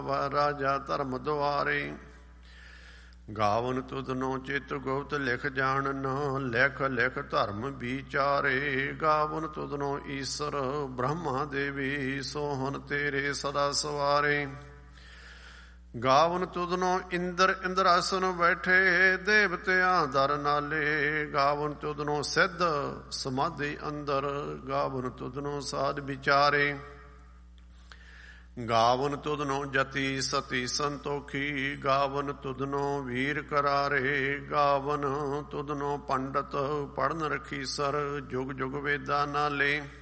ਰਾਜਾ ਧਰਮ ਦੁਆਰੇ। ਗਾਵਨ ਤੁਧਨੋ ਚਿਤ ਗੁਪਤ ਲਿਖ ਜਾਣਨ, ਲਿਖ ਲਿਖ ਧਰਮ ਵਿਚਾਰੇ। ਗਾਵਨ ਤੁਧਨੋ ਈਸਰ ਬ੍ਰਹਮਾ ਦੇਵੀ, ਸੋਹਨ ਤੇਰੇ ਸਦਾ ਸਵਾਰੇ। ਗਾਵਨ ਤੁਧਨੋ ਇੰਦਰ ਇੰਦਰਾਸਨ ਬੈਠੇ, ਦੇਵਤਿਆਂ ਦਰ ਨਾਲੇ। ਗਾਵਨ ਤੁਧਨੋ ਸਿੱਧ ਸਮਾਧੀ ਅੰਦਰ, ਗਾਵਨ ਤੁਧਨੋ ਸਾਧ ਵਿਚਾਰੇ। ਗਾਵਨ ਤੁਧਨੋ ਜਤੀ ਸਤੀ ਸੰਤੋਖੀ, ਗਾਵਨ ਤੁਧਨੋ ਵੀਰ ਕਰਾਰੇ। ਗਾਵਨ ਤੁਧਨੋ ਪੰਡਤ ਪੜਨ ਰਖੀਸਰ, ਜੁਗ ਜੁਗ ਵੇਦਾਂ ਨਾਲੇ।